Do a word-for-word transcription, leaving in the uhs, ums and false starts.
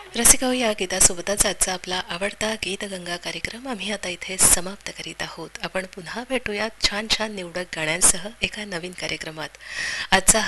रसिका हो, या गीतासोबतच आजचा आपला आवडता गीतगंगा कार्यक्रम आम्ही आता इथे समाप्त करीत आहोत. आपण पुन्हा भेटूयात छान छान निवडक गाण्यांसह एका नवीन कार्यक्रमात. आजचा